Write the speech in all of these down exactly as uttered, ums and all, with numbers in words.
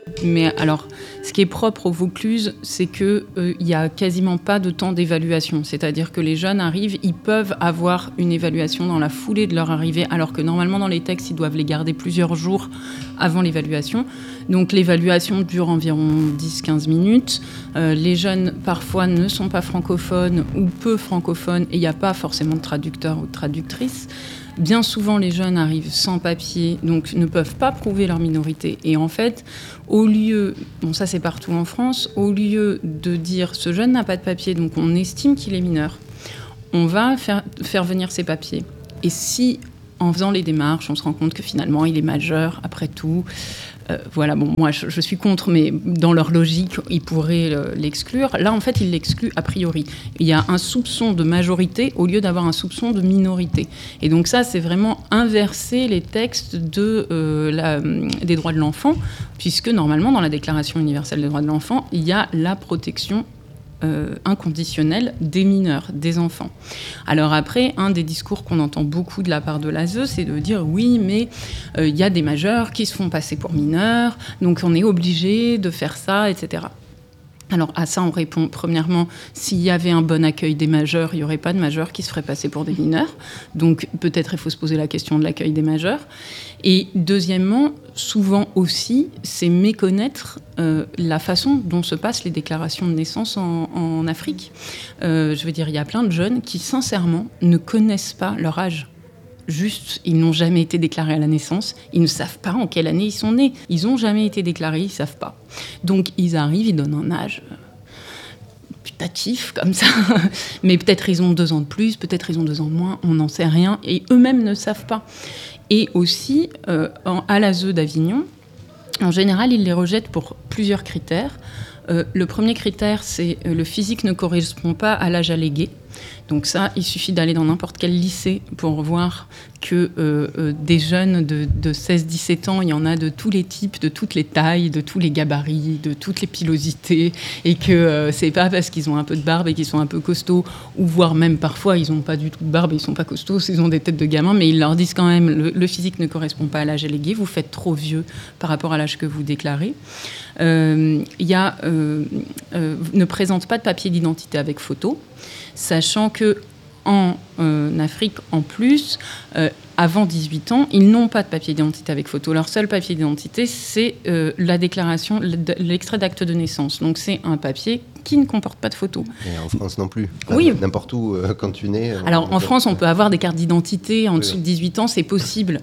Mais alors, ce qui est propre au Vaucluse, c'est qu'il n'y euh, a quasiment pas de temps d'évaluation. C'est-à-dire que les jeunes arrivent, ils peuvent avoir une évaluation dans la foulée de leur arrivée, alors que normalement, dans les textes, ils doivent les garder plusieurs jours avant l'évaluation. Donc, l'évaluation dure environ dix à quinze minutes. Euh, les jeunes, parfois, ne sont pas francophones ou peu francophones, et il n'y a pas forcément de traducteur ou de traductrice. Bien souvent, les jeunes arrivent sans papier, donc ne peuvent pas prouver leur minorité. Et en fait, au lieu, bon ça c'est partout en France, au lieu de dire ce jeune n'a pas de papier, donc on estime qu'il est mineur, on va faire, faire venir ses papiers. Et si, en faisant les démarches, on se rend compte que finalement il est majeur, après tout, euh, voilà, bon, moi je, je suis contre, mais dans leur logique, ils pourraient euh, l'exclure. Là, en fait, ils l'excluent a priori. Il y a un soupçon de majorité au lieu d'avoir un soupçon de minorité. Et donc ça, c'est vraiment inverser les textes de, euh, la, des droits de l'enfant, puisque normalement, dans la Déclaration universelle des droits de l'enfant, il y a la protection Euh, inconditionnel des mineurs, des enfants. Alors après, un des discours qu'on entend beaucoup de la part de l'A S E, c'est de dire oui, mais il euh, y a des majeurs qui se font passer pour mineurs, donc on est obligé de faire ça, et cetera. Alors à ça, on répond premièrement, s'il y avait un bon accueil des majeurs, il n'y aurait pas de majeurs qui se feraient passer pour des mineurs. Donc peut-être il faut se poser la question de l'accueil des majeurs. Et deuxièmement, souvent aussi, c'est méconnaître euh, la façon dont se passent les déclarations de naissance en, en Afrique. Euh, je veux dire, il y a plein de jeunes qui, sincèrement, ne connaissent pas leur âge. Juste, ils n'ont jamais été déclarés à la naissance, ils ne savent pas en quelle année ils sont nés. Ils n'ont jamais été déclarés, ils ne savent pas. Donc, ils arrivent, ils donnent un âge putatif, comme ça. Mais peut-être ils ont deux ans de plus, peut-être ils ont deux ans de moins, on n'en sait rien. Et eux-mêmes ne savent pas. Et aussi, euh, à l'A S E d'Avignon, en général, ils les rejettent pour plusieurs critères. Euh, le premier critère, c'est euh, le physique ne correspond pas à l'âge allégué. Donc ça, il suffit d'aller dans n'importe quel lycée pour voir que euh, euh, des jeunes de, de seize à dix-sept ans, il y en a de tous les types, de toutes les tailles, de tous les gabarits, de toutes les pilosités, et que euh, c'est pas parce qu'ils ont un peu de barbe et qu'ils sont un peu costauds, ou voire même parfois ils ont pas du tout de barbe et ils sont pas costauds, ils ont des têtes de gamins, mais ils leur disent quand même le, le physique ne correspond pas à l'âge allégué, vous faites trop vieux par rapport à l'âge que vous déclarez. Il euh, y a euh, euh, ne présente pas de papier d'identité avec photo, sachant que en euh, Afrique, en plus, euh, avant dix-huit ans, ils n'ont pas de papier d'identité avec photo. Leur seul papier d'identité, c'est euh, la déclaration, l'extrait d'acte de naissance. Donc c'est un papier qui ne comporte pas de photo. Et en France non plus. Oui. N'importe où, euh, quand tu nais. Alors en France, on peut avoir des cartes d'identité en oui. dessous de dix-huit ans, c'est possible.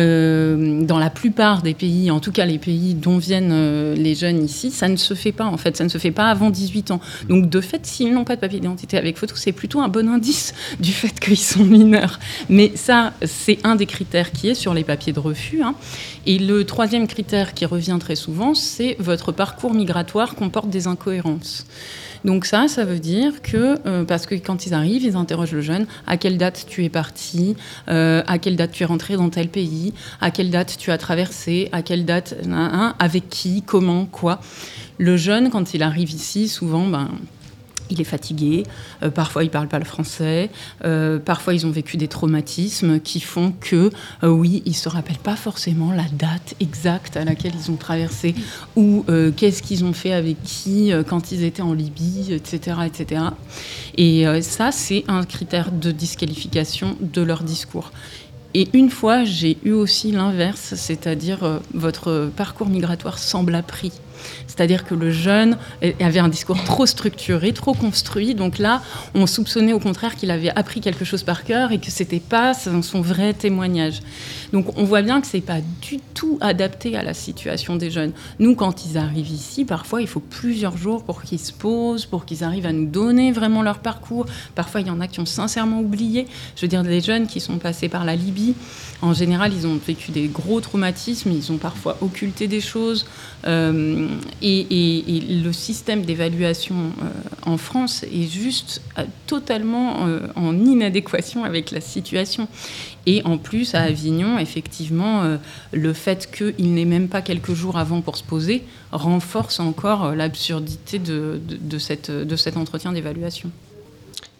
Euh, dans la plupart des pays, en tout cas les pays dont viennent euh, les jeunes ici, ça ne se fait pas en fait, ça ne se fait pas avant dix-huit ans. Donc de fait, s'ils n'ont pas de papier d'identité avec photo, c'est plutôt un bon indice du fait qu'ils sont mineurs. Mais ça, c'est un des critères qui est sur les papiers de refus. Hein. Et le troisième critère qui revient très souvent, c'est votre parcours migratoire comporte des incohérences. Donc ça, ça veut dire que, euh, parce que quand ils arrivent, ils interrogent le jeune, à quelle date tu es parti, euh, à quelle date tu es rentré dans tel pays, à quelle date tu as traversé, à quelle date, hein, avec qui, comment, quoi. Le jeune, quand il arrive ici, souvent, ben, il est fatigué, euh, parfois il ne parle pas le français, euh, parfois ils ont vécu des traumatismes qui font que, euh, oui, ils ne se rappellent pas forcément la date exacte à laquelle ils ont traversé ou euh, qu'est-ce qu'ils ont fait avec qui euh, quand ils étaient en Libye, et cetera, et cetera. Et euh, ça, c'est un critère de disqualification de leur discours. Et une fois, j'ai eu aussi l'inverse, c'est-à-dire euh, votre parcours migratoire semble appris. C'est-à-dire que le jeune avait un discours trop structuré, trop construit. Donc là, on soupçonnait au contraire qu'il avait appris quelque chose par cœur et que ce n'était pas son vrai témoignage. Donc on voit bien que ce n'est pas du tout adapté à la situation des jeunes. Nous, quand ils arrivent ici, parfois, il faut plusieurs jours pour qu'ils se posent, pour qu'ils arrivent à nous donner vraiment leur parcours. Parfois, il y en a qui ont sincèrement oublié. Je veux dire, des jeunes qui sont passés par la Libye, en général, ils ont vécu des gros traumatismes, ils ont parfois occulté des choses. Euh, et, et, et le système d'évaluation euh, en France est juste euh, totalement euh, en inadéquation avec la situation. Et en plus, à Avignon, effectivement, euh, le fait qu'il n'ait même pas quelques jours avant pour se poser renforce encore euh, l'absurdité de, de, de, cette, de cet entretien d'évaluation.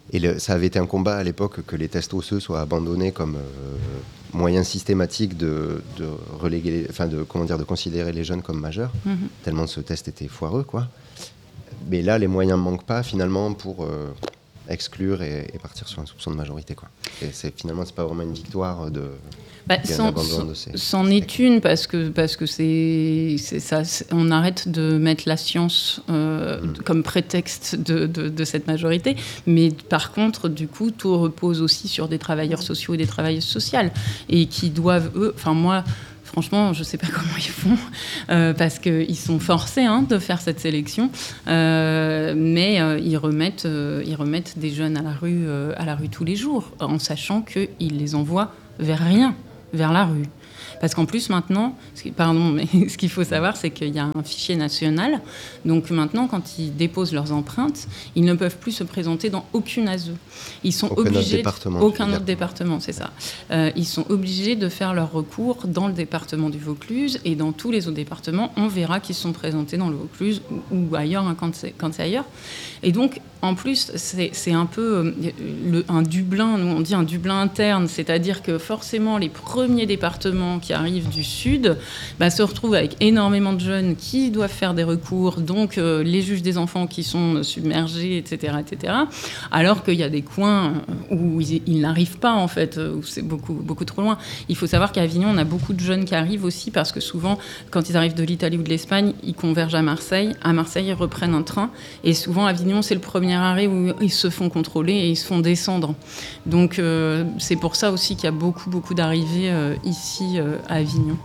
Et le, ça avait été un combat à l'époque que les tests osseux soient abandonnés comme euh, moyen systématique de, de reléguer, enfin de comment dire, de considérer les jeunes comme majeurs, mm-hmm. tellement ce test était foireux, quoi. Mais là, les moyens ne manquent pas finalement pour euh, exclure et, et partir sur un soupçon de majorité, quoi. Et c'est, finalement, c'est pas vraiment une victoire de. Bah, c'en, c'en est une parce que parce que c'est, c'est ça. C'est, on arrête de mettre la science euh, mmh. comme prétexte de, de, de cette majorité, mais par contre, du coup, tout repose aussi sur des travailleurs sociaux et des travailleuses sociales et qui doivent eux. Enfin moi. Franchement, je ne sais pas comment ils font, euh, parce qu'ils sont forcés hein, de faire cette sélection, euh, mais euh, ils, remettent, euh, ils remettent des jeunes à la rue, euh, à la rue tous les jours, en sachant qu'ils les envoient vers rien, vers la rue. Parce qu'en plus, maintenant, pardon, mais ce qu'il faut savoir, c'est qu'il y a un fichier national. Donc maintenant, quand ils déposent leurs empreintes, ils ne peuvent plus se présenter dans aucune A S E. Ils sont aucun obligés... autre département. Aucun autre département, c'est ça. Euh, ils sont obligés de faire leur recours dans le département du Vaucluse. Et dans tous les autres départements, on verra qu'ils sont présentés dans le Vaucluse ou, ou ailleurs, hein, quand, c'est, quand c'est ailleurs. Et donc, en plus, c'est, c'est un peu euh, le, un Dublin, nous on dit un Dublin interne, c'est-à-dire que forcément, les premiers départements qui arrivent du Sud bah, se retrouvent avec énormément de jeunes qui doivent faire des recours, donc euh, les juges des enfants qui sont submergés, et cetera, et cetera. Alors qu'il y a des coins où ils, ils n'arrivent pas, en fait, où c'est beaucoup, beaucoup trop loin. Il faut savoir qu'à Avignon, on a beaucoup de jeunes qui arrivent aussi parce que souvent, quand ils arrivent de l'Italie ou de l'Espagne, ils convergent à Marseille. À Marseille, ils reprennent un train. Et souvent, Avignon, c'est le premier arrêt où ils se font contrôler et ils se font descendre. Donc, euh, c'est pour ça aussi qu'il y a beaucoup, beaucoup d'arrivées euh, ici euh, à Avignon.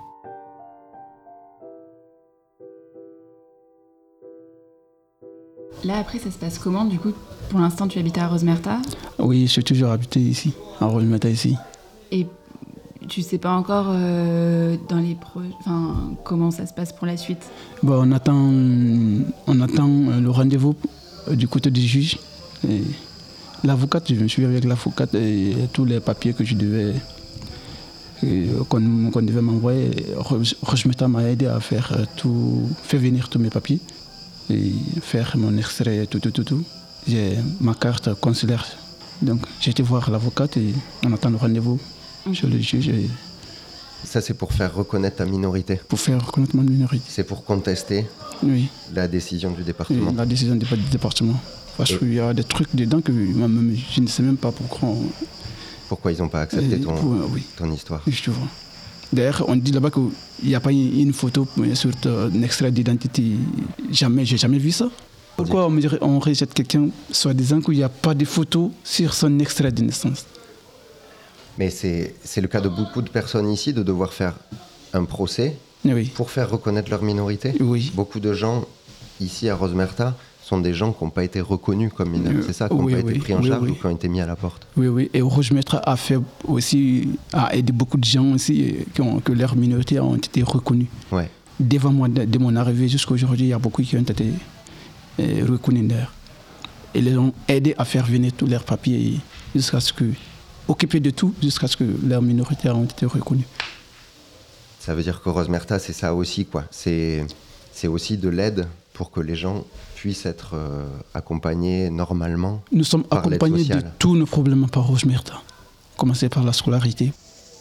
Là, après, ça se passe comment, du coup? Pour l'instant, tu habites à Rosemerta? Oui, je suis toujours habité ici, à Rosemerta, ici. Et tu sais pas encore euh, dans les pro... enfin, comment ça se passe pour la suite? Bon, on attend, on attend le rendez-vous du côté du juge. Et l'avocate, je me suis avec l'avocate et tous les papiers que je devais, qu'on, qu'on devait m'envoyer. Rosemerta m'a aidé à faire tout, faire venir tous mes papiers et faire mon extrait, tout, tout, tout, tout. J'ai ma carte consulaire. Donc j'ai été voir l'avocate et on attend le rendez-vous mmh. chez le juge. Et... Ça, c'est pour faire reconnaître ta minorité. Pour faire reconnaître ma minorité. C'est pour contester oui. la décision du département. Oui, la décision du département. Parce et... qu'il y a des trucs dedans que moi-même, je ne sais même pas pourquoi. On... Pourquoi ils n'ont pas accepté ton, pour, oui. ton histoire. Oui, je vois. D'ailleurs, on dit là-bas qu'il n'y a pas une photo sur un extrait d'identité. Jamais, j'ai jamais vu ça. Pourquoi on, me dirait, on rejette quelqu'un soi-disant qu'il n'y a pas de photo sur son extrait de naissance? Mais c'est, c'est le cas de beaucoup de personnes ici de devoir faire un procès oui. pour faire reconnaître leur minorité. Oui. Beaucoup de gens ici à Rosemerta sont des gens qui n'ont pas été reconnus comme mineurs, euh, c'est ça, qui n'ont oui, pas oui, été pris en oui, charge oui. ou qui ont été mis à la porte. Oui, oui. Et Rosemerta a fait aussi, a aidé beaucoup de gens aussi qui ont, que leurs minorités ont été reconnues. Ouais. Devant moi, de mon arrivée jusqu'à aujourd'hui, il y a beaucoup qui ont été euh, reconnus d'ailleurs. Et les ont aidés à faire venir tous leurs papiers jusqu'à ce que, occupés de tout, jusqu'à ce que leurs minorités ont été reconnues. Ça veut dire que Rosemerta, c'est ça aussi, quoi. C'est, c'est aussi de l'aide pour que les gens puissent être euh, accompagnés normalement. Nous sommes par accompagnés de tous nos problèmes par Rosemerta. Commencer par la scolarité.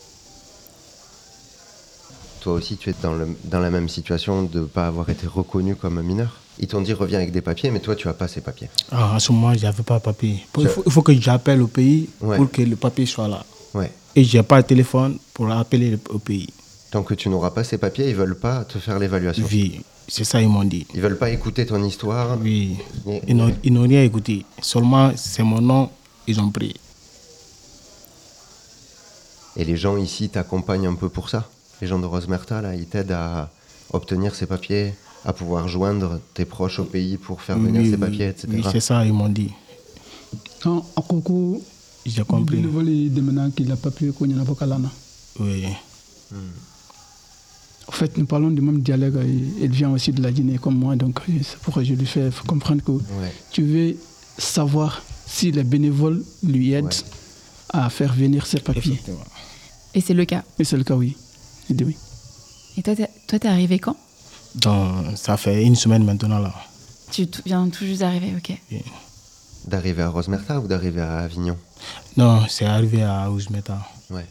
Toi aussi, tu es dans, le, dans la même situation de ne pas avoir été reconnu comme mineur. Ils t'ont dit reviens avec des papiers, mais toi, tu n'as pas ces papiers. Ah, à ce moment, je n'avais pas de papier. Il faut, il faut que j'appelle au pays ouais. pour que le papier soit là. Ouais. Et je n'ai pas de téléphone pour appeler au pays. Tant que tu n'auras pas ces papiers, ils ne veulent pas te faire l'évaluation. Oui, c'est ça ils m'ont dit. Ils ne veulent pas écouter ton histoire. Oui, et... ils, n'ont, ils n'ont rien écouté. Seulement, c'est mon nom, ils ont pris. Et les gens ici t'accompagnent un peu pour ça? Les gens de Rosemerta, là, ils t'aident à obtenir ces papiers, à pouvoir joindre tes proches au pays pour faire venir oui, ces oui, papiers, et cetera. Oui, c'est ça, ils m'ont dit. Quand à Coco, j'ai compris. Le volet de maintenant qu'il n'a pas pu qu'on y en a pas là. Oui. Hmm. En fait, nous parlons du même dialogue. Elle vient aussi de la Guinée comme moi, donc c'est pourquoi je lui fais comprendre que ouais. tu veux savoir si les bénévoles lui aident ouais. à faire venir ses papiers. Et c'est le cas. Et c'est le cas, oui. Et, oui. Et toi, t'es, toi, t'es arrivé quand? Donc, ça fait une semaine maintenant là. Tu t- viens tout juste d'arriver, ok. Oui. D'arriver à Rosmerta ou d'arriver à Avignon? Non, c'est arrivé à Rosmerta. Ouais.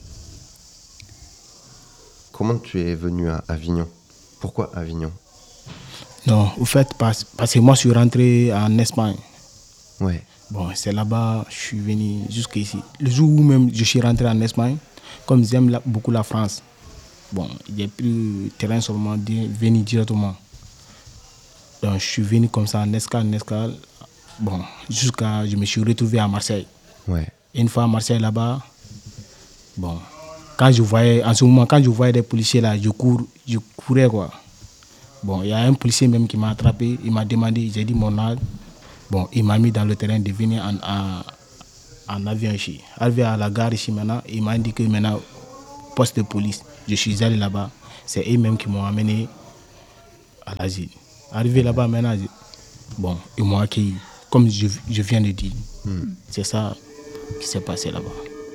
Comment tu es venu à Avignon? Pourquoi Avignon? Non, au fait, parce, parce que moi, je suis rentré en Espagne. Ouais. Bon, c'est là-bas, je suis venu jusqu'ici. Le jour où même je suis rentré en Espagne, comme j'aime la, beaucoup la France, bon, il n'y a plus de terrain seulement de venir directement. Donc, je suis venu comme ça en escale, en escale. Bon, jusqu'à je me suis retrouvé à Marseille. Ouais. Une fois à Marseille là-bas, bon, quand je voyais, en ce moment, quand je voyais des policiers là, je, cours, je courais quoi. Bon, il y a un policier même qui m'a attrapé, il m'a demandé, j'ai dit mon âge. Bon, il m'a mis dans le terrain de venir en, en, en avion ici. Arrivé à la gare ici maintenant, il m'a indiqué maintenant, poste de police. Je suis allé là-bas. C'est eux-mêmes qui m'ont amené à l'asile. Arrivé là-bas maintenant, je, bon, ils m'ont accueilli, comme je, je viens de dire. Hmm. C'est ça qui s'est passé là-bas.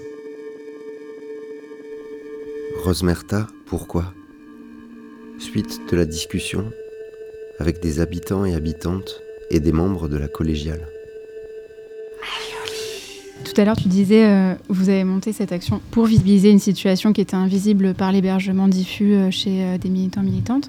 Rosmerta, pourquoi? Suite de la discussion avec des habitants et habitantes et des membres de la collégiale. Tout à l'heure, tu disais, euh, vous avez monté cette action pour visibiliser une situation qui était invisible par l'hébergement diffus euh, chez euh, des militants militantes.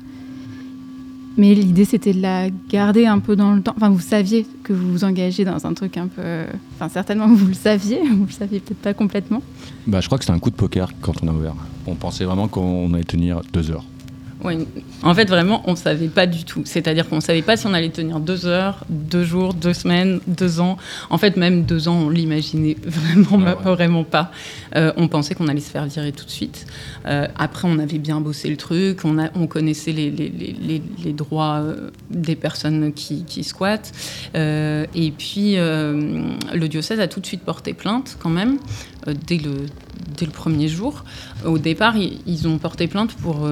Mais l'idée, c'était de la garder un peu dans le temps. Enfin, vous saviez que vous vous engagez dans un truc un peu... Euh... Enfin, certainement, vous le saviez. Vous le saviez peut-être pas complètement. Bah, je crois que c'était un coup de poker quand on a ouvert. On pensait vraiment qu'on allait tenir deux heures. Oui, en fait, vraiment, on ne savait pas du tout. C'est-à-dire qu'on ne savait pas si on allait tenir deux heures, deux jours, deux semaines, deux ans. En fait, même deux ans, on l'imaginait vraiment, ah ouais. vraiment pas. Euh, on pensait qu'on allait se faire virer tout de suite. Euh, après, on avait bien bossé le truc. On, a, on connaissait les, les, les, les droits euh, des personnes qui, qui squattent. Euh, et puis, euh, le diocèse a tout de suite porté plainte, quand même, euh, dès le... dès le premier jour. Au départ, ils ont porté plainte pour,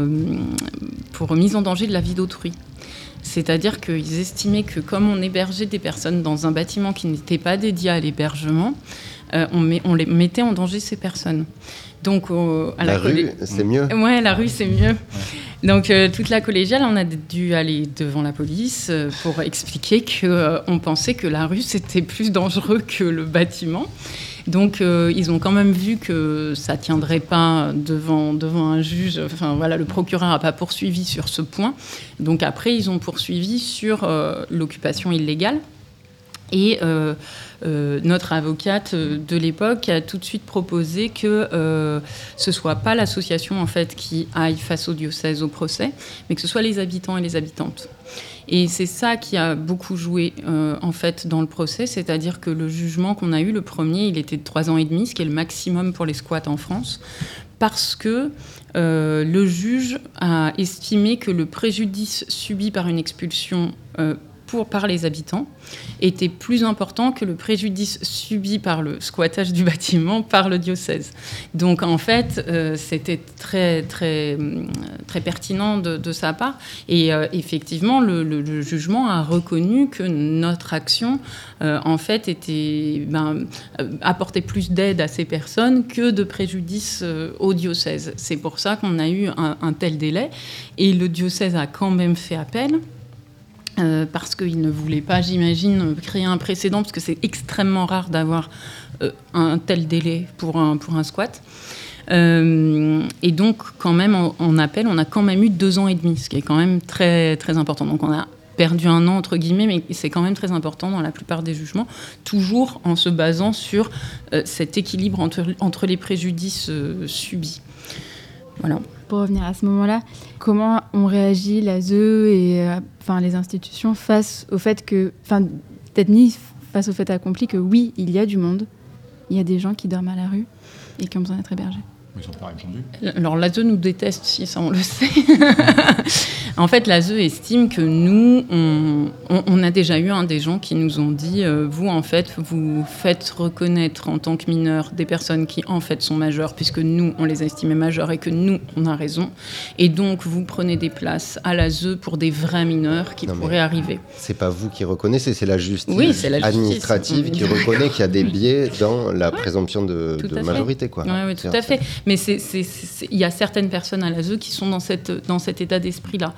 pour mise en danger de la vie d'autrui. C'est-à-dire qu'ils estimaient que comme on hébergeait des personnes dans un bâtiment qui n'était pas dédié à l'hébergement, euh, on, met, on les mettait en danger, ces personnes. Donc, euh, à la, la collé... rue, c'est mieux. Ouais, la rue, c'est mieux. Ouais. Donc, euh, toute la collégiale, on a dû aller devant la police euh, pour expliquer qu'on euh, pensait que la rue, c'était plus dangereux que le bâtiment. Donc, euh, ils ont quand même vu que ça ne tiendrait pas devant, devant un juge. Enfin, voilà, le procureur n'a pas poursuivi sur ce point. Donc, après, ils ont poursuivi sur euh, l'occupation illégale. Et euh, euh, notre avocate de l'époque a tout de suite proposé que euh, ce ne soit pas l'association en fait, qui aille face au diocèse au procès, mais que ce soit les habitants et les habitantes. Et c'est ça qui a beaucoup joué euh, en fait, dans le procès, c'est-à-dire que le jugement qu'on a eu, le premier, il était de trois ans et demi, ce qui est le maximum pour les squats en France, parce que euh, le juge a estimé que le préjudice subi par une expulsion euh, pour, par les habitants était plus important que le préjudice subi par le squattage du bâtiment par le diocèse. Donc en fait, euh, c'était très, très, très pertinent de, de sa part. Et euh, effectivement, le, le, le jugement a reconnu que notre action, euh, en fait, était, ben, apportait plus d'aide à ces personnes que de préjudice euh, au diocèse. C'est pour ça qu'on a eu un, un tel délai. Et le diocèse a quand même fait appel. Euh, parce qu'il ne voulait pas, j'imagine, créer un précédent, parce que c'est extrêmement rare d'avoir euh, un tel délai pour un, pour un squat. Euh, et donc, quand même, en, en appel, on a quand même eu deux ans et demi, ce qui est quand même très, très important. Donc, on a perdu un an, entre guillemets, mais c'est quand même très important dans la plupart des jugements, toujours en se basant sur euh, cet équilibre entre, entre les préjudices euh, subis. Voilà. Pour revenir à ce moment-là, comment ont réagi l'A S E et euh, enfin, les institutions face au fait que, enfin, peut-être mis face au fait accompli que oui, il y a du monde, il y a des gens qui dorment à la rue et qui ont besoin d'être hébergés. Ils n'ont pas répondu. Alors l'A S E nous déteste, si ça on le sait. En fait, l'A S E estime que nous, on, on, on a déjà eu hein, des gens qui nous ont dit euh, vous, en fait, vous faites reconnaître en tant que mineurs des personnes qui, en fait, sont majeures, puisque nous, on les a estimées majeures et que nous, on a raison. Et donc, vous prenez des places à l'A S E pour des vrais mineurs qui non, pourraient arriver. C'est pas vous qui reconnaissez, c'est la justice, oui, c'est la justice administrative qui reconnaît qu'il y a des biais dans la ouais, présomption de, de majorité. Quoi. Oui, ouais, tout à fait. Mais il y a certaines personnes à l'A S E qui sont dans, cette, dans cet état d'esprit-là.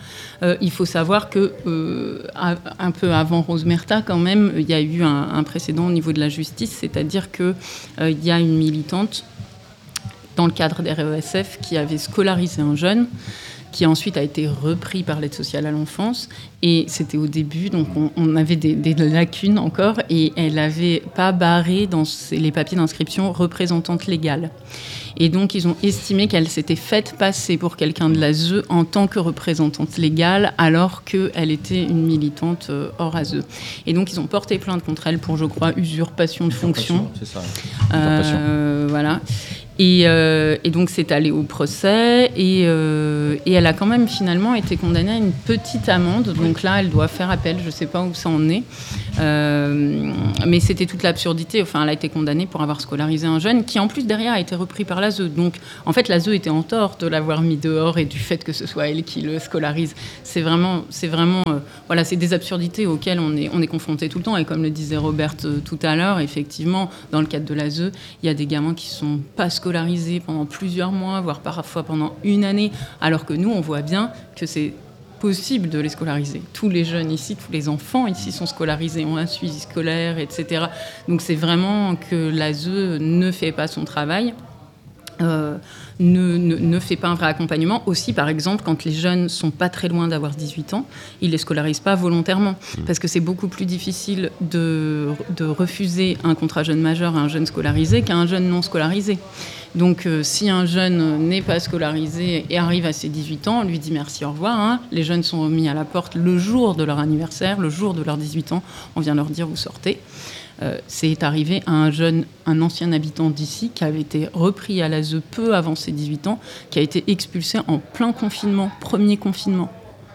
Euh, il faut savoir que euh, un peu avant Rose-Merta, quand même, il y a eu un, un précédent au niveau de la justice, c'est-à-dire qu'il euh, y a une militante dans le cadre des R E S F qui avait scolarisé un jeune qui ensuite a été repris par l'aide sociale à l'enfance. Et c'était au début, donc on, on avait des, des lacunes encore, et elle n'avait pas barré dans ses, les papiers d'inscription représentante légale. Et donc, ils ont estimé qu'elle s'était faite passer pour quelqu'un de l'A S E en tant que représentante légale, alors qu'elle était une militante euh, hors A S E. Et donc, ils ont porté plainte contre elle pour, je crois, usurpation de fonction. C'est ça. Euh, voilà. Et, euh, et donc, c'est allé au procès. Et, euh, et elle a quand même finalement été condamnée à une petite amende. Donc là, elle doit faire appel. Je ne sais pas où ça en est. Euh, mais c'était toute l'absurdité. Enfin, elle a été condamnée pour avoir scolarisé un jeune qui, en plus, derrière, a été repris par l'A S E. Donc, en fait, l'A S E était en tort de l'avoir mis dehors et du fait que ce soit elle qui le scolarise. C'est vraiment, c'est vraiment, euh, voilà, c'est des absurdités auxquelles on est, on est confronté tout le temps. Et comme le disait Robert euh, tout à l'heure, effectivement, dans le cadre de l'A S E, il y a des gamins qui sont pas scolarisés pendant plusieurs mois, voire parfois pendant une année, alors que nous, on voit bien que c'est possible de les scolariser. Tous les jeunes ici, tous les enfants ici sont scolarisés, ont un suivi scolaire, et cetera. Donc c'est vraiment que l'A S E ne fait pas son travail. Euh, ne, ne, ne fait pas un vrai accompagnement. Aussi, par exemple, quand les jeunes sont pas très loin d'avoir dix-huit ans, ils les scolarisent pas volontairement. Parce que c'est beaucoup plus difficile de, de refuser un contrat jeune majeur à un jeune scolarisé qu'à un jeune non scolarisé. Donc, euh, si un jeune n'est pas scolarisé et arrive à ses dix-huit ans, on lui dit merci, au revoir. Hein. Les jeunes sont remis à la porte le jour de leur anniversaire, le jour de leurs dix-huit ans. On vient leur dire, vous sortez. Euh, c'est arrivé à un jeune, un ancien habitant d'ici qui avait été repris à l'A S E peu avant ses dix-huit ans, qui a été expulsé en plein confinement, premier confinement.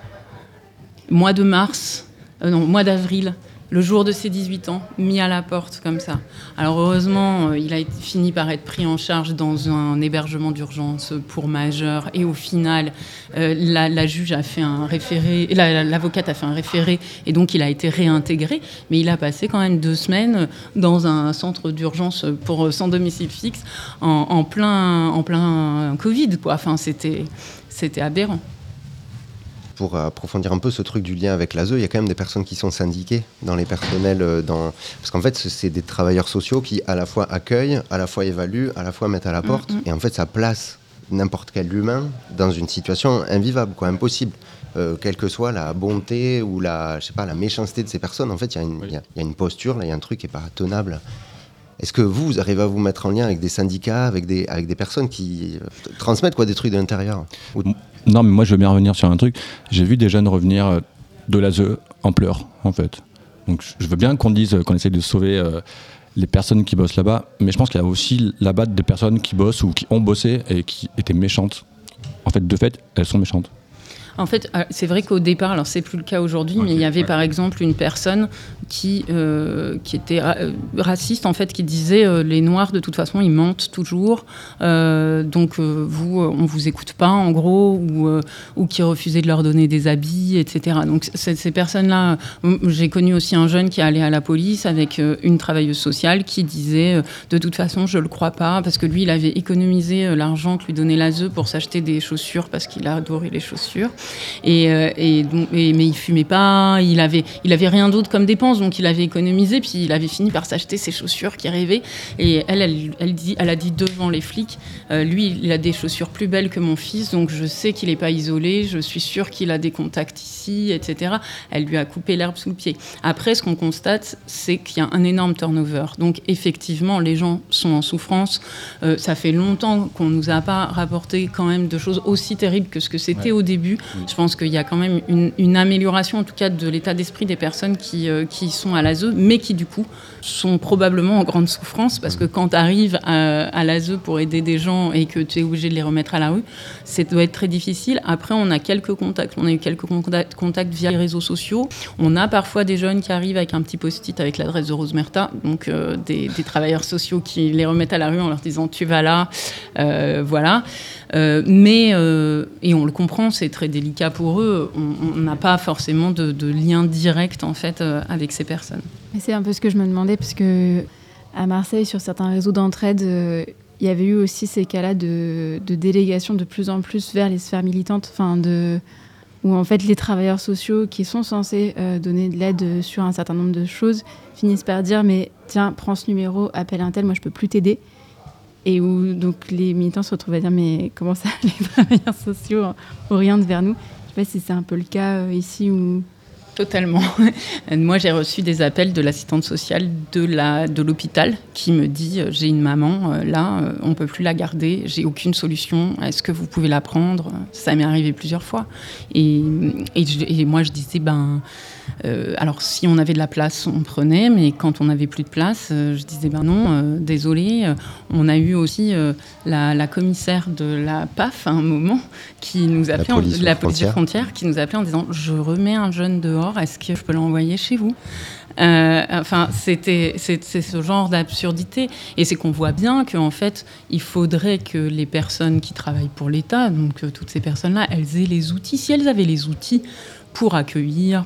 Mois de mars, euh, non, mois d'avril, le jour de ses dix-huit ans, mis à la porte comme ça. Alors heureusement, euh, il a été, fini par être pris en charge dans un hébergement d'urgence pour majeurs. Et au final, euh, la, la juge a fait un référé, la, l'avocate a fait un référé, et donc il a été réintégré. Mais il a passé quand même deux semaines dans un centre d'urgence pour sans domicile fixe, en, en plein, en plein Covid, quoi. Enfin, c'était, c'était aberrant. Pour approfondir un peu ce truc du lien avec l'A S E, il y a quand même des personnes qui sont syndiquées dans les personnels, dans... parce qu'en fait, c'est des travailleurs sociaux qui à la fois accueillent, à la fois évaluent, à la fois mettent à la porte, mm-hmm. et en fait, ça place n'importe quel humain dans une situation invivable, quoi, impossible. Euh, quelle que soit la bonté ou la, je sais pas, la méchanceté de ces personnes, en fait, il y, oui. y, y a une posture, là, il y a un truc qui n'est pas tenable. Est-ce que vous, vous arrivez à vous mettre en lien avec des syndicats, avec des, avec des personnes qui euh, transmettent quoi, des trucs de l'intérieur ou... Non, mais moi, je veux bien revenir sur un truc. J'ai vu des jeunes revenir de l'A S E en pleurs, en fait. Donc, je veux bien qu'on dise qu'on essaie de sauver euh, les personnes qui bossent là-bas, mais je pense qu'il y a aussi là-bas des personnes qui bossent ou qui ont bossé et qui étaient méchantes. En fait, de fait, elles sont méchantes. En fait, c'est vrai qu'au départ, alors c'est plus le cas aujourd'hui, okay, mais il y avait ouais. par exemple une personne qui, euh, qui était ra- raciste, en fait, qui disait euh, les Noirs, de toute façon, ils mentent toujours, euh, donc euh, vous, on vous écoute pas, en gros, ou, euh, ou qui refusait de leur donner des habits, et cetera. Donc c- ces personnes-là, j'ai connu aussi un jeune qui allait à la police avec euh, une travailleuse sociale qui disait euh, de toute façon, je le crois pas, parce que lui, il avait économisé euh, l'argent que lui donnait l'A S E pour s'acheter des chaussures, parce qu'il a adoré les chaussures. Et, euh, et, donc, et, mais il fumait pas, il avait, il avait rien d'autre comme dépense, donc il avait économisé, puis il avait fini par s'acheter ses chaussures qui rêvait. Et elle, elle, elle, dit, elle a dit devant les flics, euh, lui, il a des chaussures plus belles que mon fils, donc je sais qu'il n'est pas isolé, je suis sûre qu'il a des contacts ici, et cetera. Elle lui a coupé l'herbe sous le pied. Après, ce qu'on constate, c'est qu'il y a un énorme turnover. Donc effectivement, les gens sont en souffrance. Euh, ça fait longtemps qu'on ne nous a pas rapporté quand même de choses aussi terribles que ce que c'était ouais. au début. Oui. Je pense qu'il y a quand même une, une amélioration, en tout cas, de l'état d'esprit des personnes qui, euh, qui sont à l'A S E, mais qui, du coup, sont probablement en grande souffrance, parce que quand tu arrives à, à l'A S E pour aider des gens et que tu es obligé de les remettre à la rue, ça doit être très difficile. Après, on a quelques contacts. On a eu quelques contacts, contacts via les réseaux sociaux. On a parfois des jeunes qui arrivent avec un petit post-it avec l'adresse de Rose-Merta, donc euh, des, des travailleurs sociaux qui les remettent à la rue en leur disant « tu vas là euh, », voilà. Euh, mais, euh, et on le comprend, c'est très délicat pour eux. On n'a pas forcément de, de lien direct, en fait, euh, avec ces personnes. Mais c'est un peu ce que je me demandais, parce que à Marseille, sur certains réseaux d'entraide, euh, il y avait eu aussi ces cas-là de, de délégation de plus en plus vers les sphères militantes, enfin de, où en fait les travailleurs sociaux qui sont censés euh, donner de l'aide sur un certain nombre de choses finissent par dire mais tiens, prends ce numéro, appelle un tel, moi je peux plus t'aider. Et où donc les militants se retrouvent à dire mais comment ça, les travailleurs sociaux orientent vers nous. Je sais pas si c'est un peu le cas euh, ici où... Totalement. Moi, j'ai reçu des appels de l'assistante sociale de, la, de l'hôpital qui me dit euh, j'ai une maman, euh, là, euh, on ne peut plus la garder, j'ai aucune solution, est-ce que vous pouvez la prendre ? Ça m'est arrivé plusieurs fois. Et, et, je, et moi, je disais, ben, euh, alors si on avait de la place, on prenait, mais quand on n'avait plus de place, euh, je disais, ben non, euh, désolé. Euh, on a eu aussi euh, la, la commissaire de la P A F à un moment qui nous appelait, la police, en, la police frontière. frontière, qui nous appelait en disant, je remets un jeune dehors. Est-ce que je peux l'envoyer chez vous ? euh, Enfin, c'était, c'est, c'est ce genre d'absurdité. Et c'est qu'on voit bien qu'en fait, il faudrait que les personnes qui travaillent pour l'État, donc euh, toutes ces personnes-là, elles aient les outils. Si elles avaient les outils pour accueillir,